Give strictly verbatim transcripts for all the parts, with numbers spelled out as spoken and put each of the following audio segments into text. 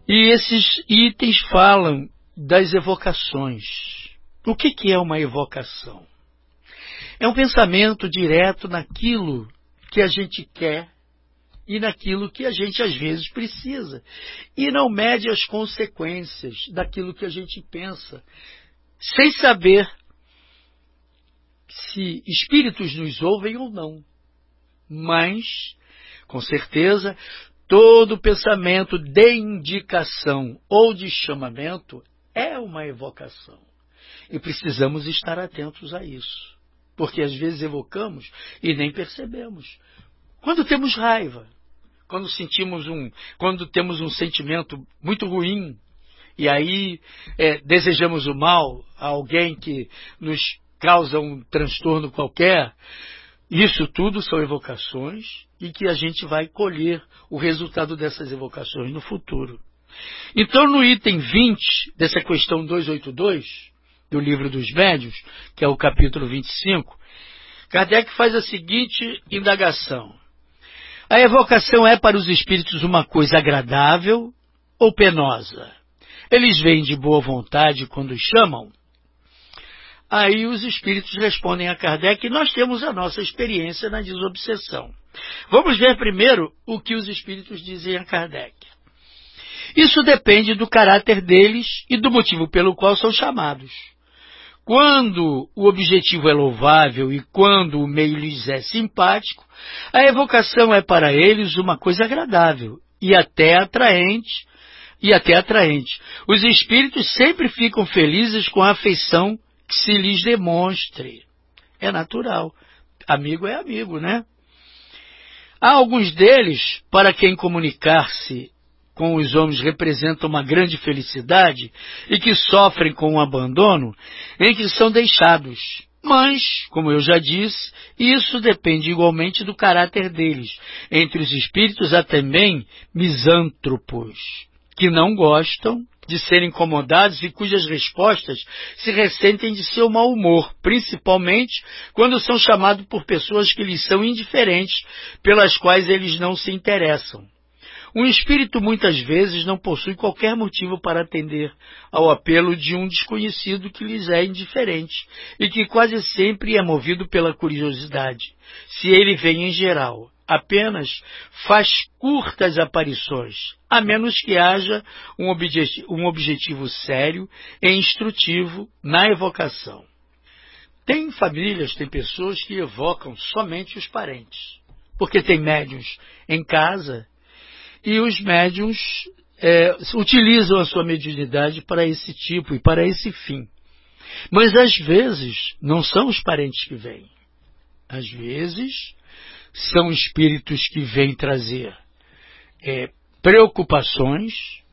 E esses itens falam das evocações. O que que é uma evocação? É um pensamento direto naquilo que a gente quer e naquilo que a gente às vezes precisa. E não mede as consequências daquilo que a gente pensa, sem saber se espíritos nos ouvem ou não. Mas, com certeza, todo pensamento de indicação ou de chamamento é uma evocação. E precisamos estar atentos a isso. Porque às vezes evocamos e nem percebemos. Quando temos raiva, quando sentimos um, quando temos um sentimento muito ruim, e aí é, desejamos o mal a alguém que nos causa um transtorno qualquer, isso tudo são evocações e que a gente vai colher o resultado dessas evocações no futuro. Então, no item vinte dessa questão duzentos e oitenta e dois, do Livro dos Médiuns, que é o capítulo vinte e cinco, Kardec faz a seguinte indagação. A evocação é para os espíritos uma coisa agradável ou penosa? Eles vêm de boa vontade quando chamam? Aí os espíritos respondem a Kardec, nós temos a nossa experiência na desobsessão. Vamos ver primeiro o que os espíritos dizem a Kardec. Isso depende do caráter deles e do motivo pelo qual são chamados. Quando o objetivo é louvável e quando o meio lhes é simpático, a evocação é para eles uma coisa agradável e até atraente, e até atraente. Os espíritos sempre ficam felizes com a afeição que se lhes demonstre. É natural. Amigo é amigo, né? Há alguns deles, para quem comunicar-se com os homens representa uma grande felicidade e que sofrem com o abandono em que são deixados. Mas, como eu já disse, isso depende igualmente do caráter deles. Entre os espíritos há também misântropos, que não gostam de serem incomodados e cujas respostas se ressentem de seu mau humor, principalmente quando são chamados por pessoas que lhes são indiferentes, pelas quais eles não se interessam. Um espírito muitas vezes não possui qualquer motivo para atender ao apelo de um desconhecido que lhes é indiferente e que quase sempre é movido pela curiosidade. Se ele vem em geral, apenas faz curtas aparições, a menos que haja um, objeti- um objetivo sério e instrutivo na evocação. Tem famílias, tem pessoas que evocam somente os parentes, porque tem médiuns em casa. E os médiuns é, utilizam a sua mediunidade para esse tipo e para esse fim. Mas às vezes não são os parentes que vêm. Às vezes são espíritos que vêm trazer é, preocupações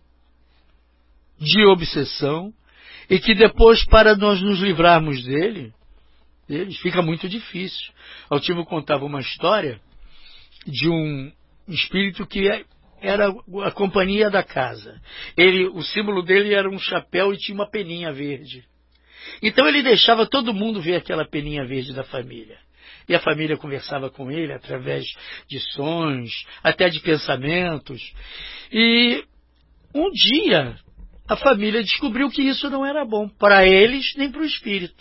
de obsessão e que depois, para nós nos livrarmos dele, deles, fica muito difícil. Altivo contava uma história de um espírito que é era a companhia da casa. Ele, o símbolo dele era um chapéu e tinha uma peninha verde. Então ele deixava todo mundo ver aquela peninha verde da família. E a família conversava com ele através de sons, até de pensamentos. E um dia a família descobriu que isso não era bom para eles nem para o espírito.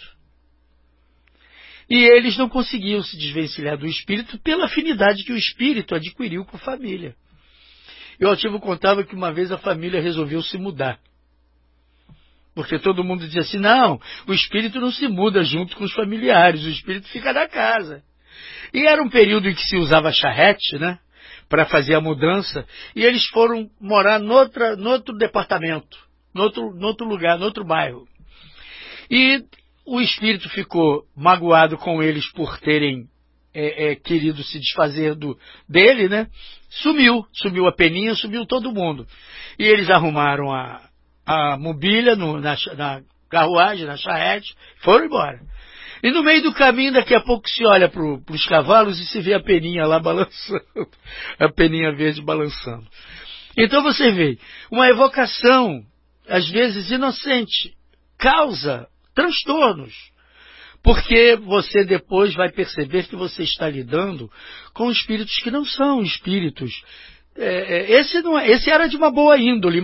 E eles não conseguiam se desvencilhar do espírito pela afinidade que o espírito adquiriu com a família. E o Altivo contava que uma vez a família resolveu se mudar. Porque todo mundo dizia assim, não, o espírito não se muda junto com os familiares, o espírito fica na casa. E era um período em que se usava charrete, né, para fazer a mudança, e eles foram morar noutra, noutro departamento, noutro, noutro lugar, noutro bairro. E o espírito ficou magoado com eles por terem É, é, querido se desfazer do, dele, né? Sumiu, sumiu a peninha, sumiu todo mundo. E eles arrumaram a, a mobília no, na, na carruagem, na charrete, foram embora. E no meio do caminho, daqui a pouco se olha para os cavalos e se vê a peninha lá balançando, a peninha verde balançando. Então você vê, uma evocação, às vezes inocente, causa transtornos. Porque você depois vai perceber que você está lidando com espíritos que não são espíritos. É, esse, não é, esse era de uma boa índole,